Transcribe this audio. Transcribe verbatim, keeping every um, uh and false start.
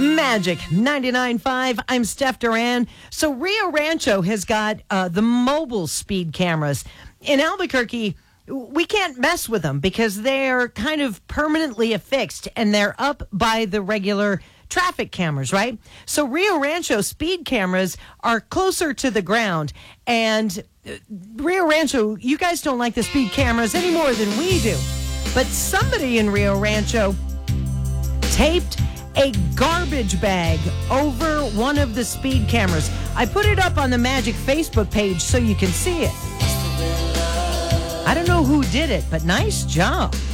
Magic ninety-nine point five. I'm Steph Duran. So Rio Rancho has got uh, the mobile speed cameras. In Albuquerque, we can't mess with them because they're kind of permanently affixed and they're up by the regular traffic cameras, right? So Rio Rancho speed cameras are closer to the ground. And uh, Rio Rancho, you guys don't like the speed cameras any more than we do. But somebody in Rio Rancho taped a garbage bag over one of the speed cameras. I put it up on the Magic Facebook page so you can see it. I don't know who did it, but nice job.